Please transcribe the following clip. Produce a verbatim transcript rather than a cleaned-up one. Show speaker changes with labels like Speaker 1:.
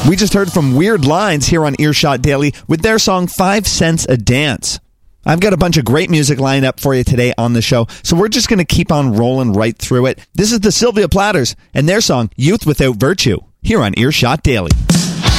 Speaker 1: We just heard from Weird Lines here on Earshot Daily with their song Five Cents a Dance. I've got a bunch of great music lined up for you today on the show, so we're just going to keep on rolling right through it. This is the Sylvia Platters and their song Youth Without Virtue here on Earshot Daily.